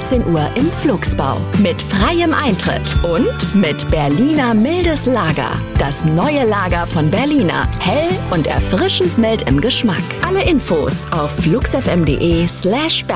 15 Uhr im Flugsbau. Mit freiem Eintritt und mit Berliner mildes Lager. Das neue Lager von Berliner. Hell und erfrischend mild im Geschmack. Alle Infos auf fluxfm.de/Bergfest.